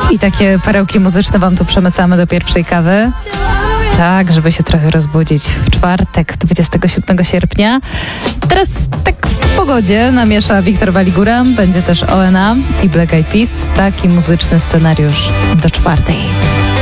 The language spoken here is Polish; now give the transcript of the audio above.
I takie perełki muzyczne wam tu przemycamy do pierwszej kawy. Tak, żeby się trochę rozbudzić w czwartek, 27 sierpnia. Teraz tak w pogodzie namiesza Wiktor Waligura, będzie też ONA i Black Eyed Peas. Taki muzyczny scenariusz do czwartej.